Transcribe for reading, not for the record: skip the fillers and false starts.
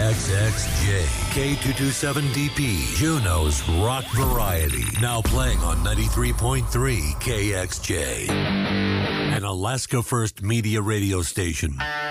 KXXJ, K227DP, Juneau's Rock Variety. Now playing on 93.3 KXJ, an Alaska First Media radio station.